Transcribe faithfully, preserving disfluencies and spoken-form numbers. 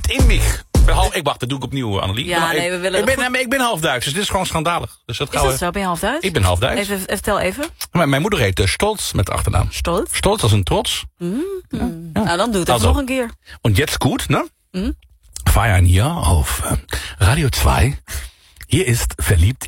in mich. Ik, ben half, ik wacht, dat doe ik opnieuw, Annelie. Ja, maar nee, ik, we willen ik, ben, goed... nee, ik ben half Duits, dus dit is gewoon schandalig. Dus dat Is gaan dat we... zo? Ben je half Duits? Ik ben half Duits. Even, even, vertel even. Mijn, mijn moeder heet uh, Stolz met de achternaam. Stolz? Stolz als een trots. Mm. Ja. Ja. Nou, dan doe het even Also. nog een keer. Und jetzt gut, ne? Mhm. Feiern hier auf äh, Radio zwei. Hier ist Verliebt